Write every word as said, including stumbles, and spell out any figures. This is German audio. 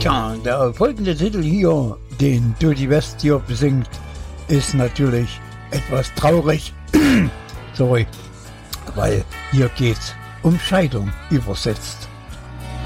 Tja, der folgende Titel hier, den Dirty West hier besingt, ist natürlich etwas traurig. Sorry, weil hier geht's um Scheidung übersetzt.